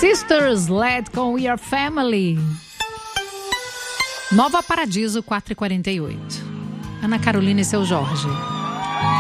Sisters Led com We Are Family. Nova Paradiso 4h48. Ana Carolina e seu Jorge.